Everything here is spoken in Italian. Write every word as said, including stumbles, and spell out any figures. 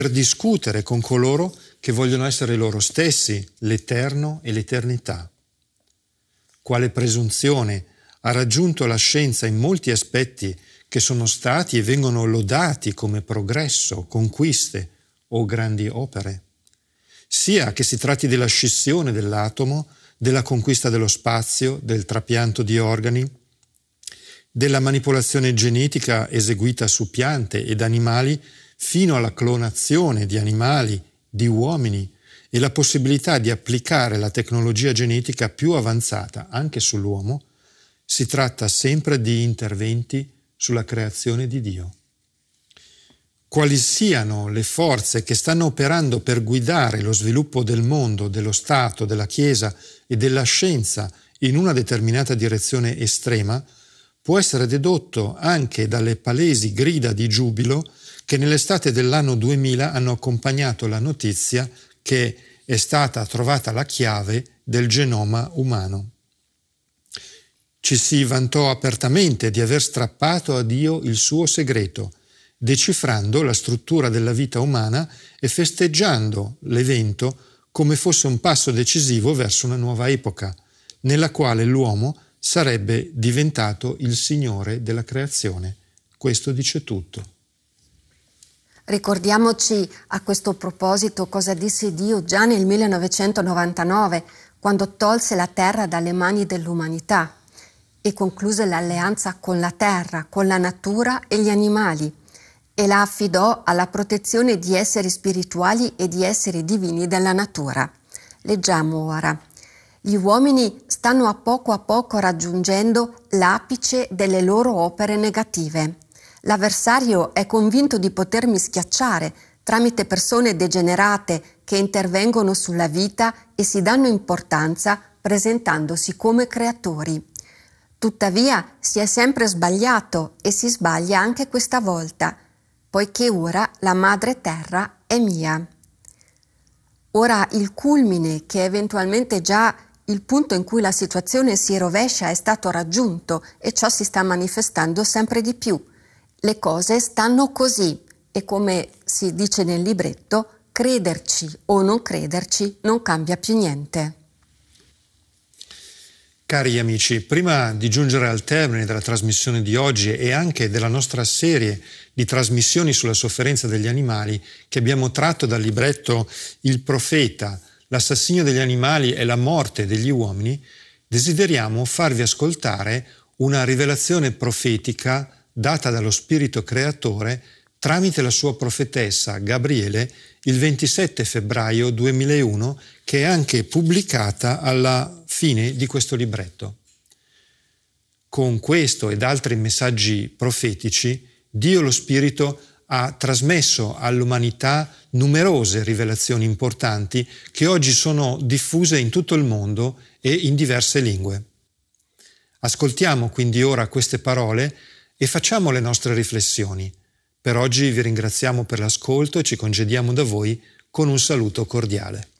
per discutere con coloro che vogliono essere loro stessi, l'eterno e l'eternità. Quale presunzione ha raggiunto la scienza in molti aspetti che sono stati e vengono lodati come progresso, conquiste o grandi opere. Sia che si tratti della scissione dell'atomo, della conquista dello spazio, del trapianto di organi, della manipolazione genetica eseguita su piante ed animali, fino alla clonazione di animali, di uomini e la possibilità di applicare la tecnologia genetica più avanzata anche sull'uomo, si tratta sempre di interventi sulla creazione di Dio. Quali siano le forze che stanno operando per guidare lo sviluppo del mondo, dello Stato, della Chiesa e della scienza in una determinata direzione estrema, può essere dedotto anche dalle palesi grida di giubilo che nell'estate dell'anno duemila hanno accompagnato la notizia che è stata trovata la chiave del genoma umano. Ci si vantò apertamente di aver strappato a Dio il suo segreto, decifrando la struttura della vita umana e festeggiando l'evento come fosse un passo decisivo verso una nuova epoca, nella quale l'uomo sarebbe diventato il Signore della creazione. Questo dice tutto. Ricordiamoci a questo proposito cosa disse Dio già nel millenovecentonovantanove, quando tolse la terra dalle mani dell'umanità e concluse l'alleanza con la terra, con la natura e gli animali, e la affidò alla protezione di esseri spirituali e di esseri divini della natura. Leggiamo ora. Gli uomini stanno a poco a poco raggiungendo l'apice delle loro opere negative. L'avversario è convinto di potermi schiacciare tramite persone degenerate che intervengono sulla vita e si danno importanza presentandosi come creatori. Tuttavia si è sempre sbagliato e si sbaglia anche questa volta, poiché ora la madre terra è mia. Ora il culmine, che è eventualmente già il punto in cui la situazione si rovescia, è stato raggiunto e ciò si sta manifestando sempre di più. Le cose stanno così e, come si dice nel libretto, crederci o non crederci non cambia più niente. Cari amici, prima di giungere al termine della trasmissione di oggi e anche della nostra serie di trasmissioni sulla sofferenza degli animali che abbiamo tratto dal libretto Il profeta, l'assassinio degli animali e la morte degli uomini, desideriamo farvi ascoltare una rivelazione profetica data dallo Spirito Creatore tramite la sua profetessa Gabriele il ventisette febbraio duemilauno, che è anche pubblicata alla fine di questo libretto. Con questo ed altri messaggi profetici, Dio lo Spirito ha trasmesso all'umanità numerose rivelazioni importanti che oggi sono diffuse in tutto il mondo e in diverse lingue. Ascoltiamo quindi ora queste parole e facciamo le nostre riflessioni. Per oggi vi ringraziamo per l'ascolto e ci congediamo da voi con un saluto cordiale.